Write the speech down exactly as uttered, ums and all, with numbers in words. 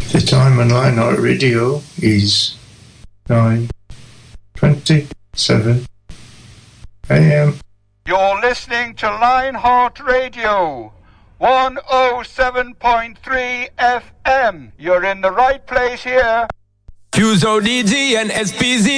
The time on Lionheart Radio is nine twenty-seven a.m. You're listening to Lionheart Radio, one oh seven point three F M. You're in the right place here. Fuse O D G and S P Z